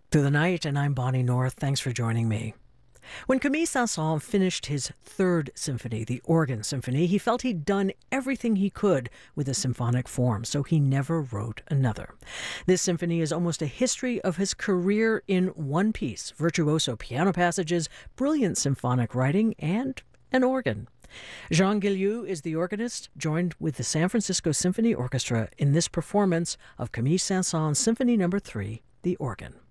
Through the night, and I'm Bonnie North. Thanks for joining me. When Camille Saint-Saëns finished his third symphony, the Organ Symphony, he felt he'd done everything he could with a symphonic form, so he never wrote another. This symphony is almost a history of his career in one piece: virtuoso piano passages, brilliant symphonic writing, and an organ. Jean Guillou is the organist, joined with the San Francisco Symphony Orchestra in this performance of Camille Saint-Saëns Symphony No. 3, The Organ.